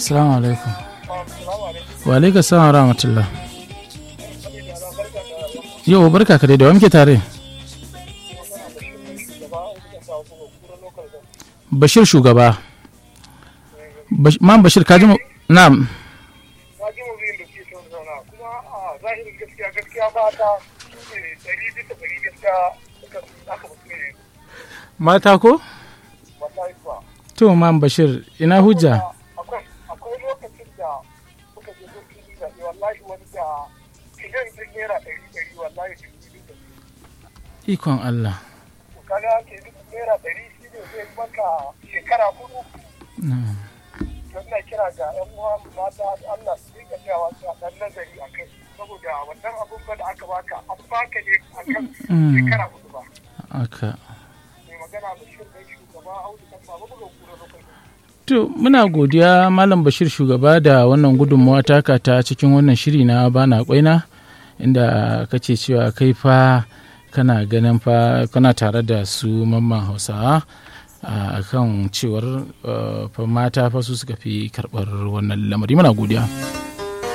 Assalamu alaikum. Wa alaikum salam wa rahmatullah. Yau barka ka dai, da wa muke tare? Bashir shugaba. Man Bashir kaji mu na'am. Mata ko? To man Bashir ina hujja? Akwai lokacin da suka je lokacin da wallahi wani da kidan din naira 100 wallahi Ikon Allah. Kaga ke duk naira 100 shi ne zai maka shekara 4. Don na kira ga ƴan uwa mata Allah su rika cewa su dan nazari akai saboda wannan abun da aka baka an baka ne akan shekara 4 ba. Aka. Mai magana da shi da shugaba Audu kan babu ga kura lokacin. To muna godiya Malam Bashir shugaba da wannan gudunmawa taka ta cikin wannan shiri na bana kwaina inda kace cewa kai fa kana ganin fa kana tare da su mamman Hausawa a kan cewar fa mata fa su suka fi karɓar wannan lamari. Muna godiya.